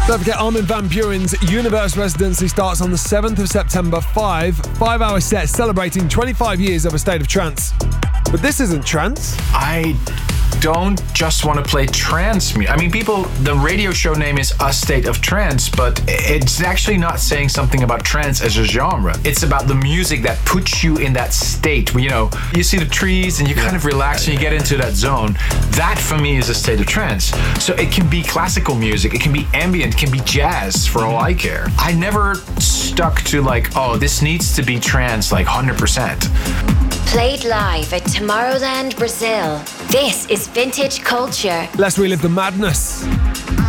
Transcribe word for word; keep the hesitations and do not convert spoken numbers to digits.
Don't forget Armin van Buuren's Universe residency starts on the seventh of September. Five five-hour sets celebrating twenty-five years of A State of Trance. But this isn't trance. I don't just want to play trance music. I mean, people, the radio show name is A State of Trance, but it's actually not saying something about trance as a genre. It's about the music that puts you in that state where, you know, you see the trees and you kind of relax and you get into that zone. That for me is a state of trance. So it can be classical music, it can be ambient, it can be jazz for all I care. I never stuck to like, oh, this needs to be trance like one hundred percent. Played live at Tomorrowland, Brazil. This is Vintage Culture. Let's relive the madness.